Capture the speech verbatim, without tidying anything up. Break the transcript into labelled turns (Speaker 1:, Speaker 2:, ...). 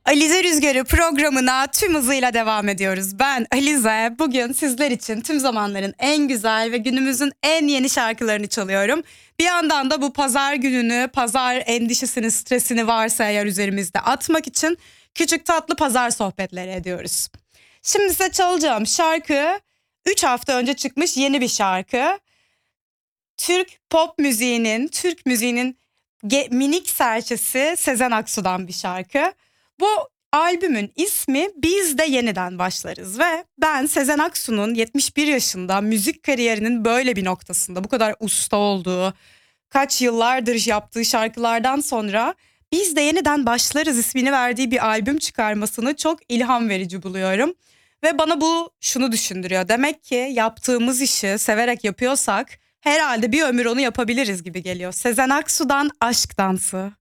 Speaker 1: Alize Rüzgarı programına tüm hızıyla devam ediyoruz. Ben Alize, bugün sizler için tüm zamanların en güzel ve günümüzün en yeni şarkılarını çalıyorum. Bir yandan da bu pazar gününü, pazar endişesini, stresini varsa eğer üzerimizde atmak için küçük tatlı pazar sohbetleri ediyoruz. Şimdi size çalacağım şarkı üç hafta önce çıkmış yeni bir şarkı. Türk pop müziğinin, Türk müziğinin ge- minik serçesi Sezen Aksu'dan bir şarkı. Bu albümün ismi Biz de Yeniden Başlarız ve ben Sezen Aksu'nun yetmiş bir yaşında müzik kariyerinin böyle bir noktasında, bu kadar usta olduğu, kaç yıllardır yaptığı şarkılardan sonra Biz de Yeniden Başlarız ismini verdiği bir albüm çıkarmasını çok ilham verici buluyorum. Ve bana bu şunu düşündürüyor. Demek ki yaptığımız işi severek yapıyorsak herhalde bir ömür onu yapabiliriz gibi geliyor. Sezen Aksu'dan Aşk Dansı.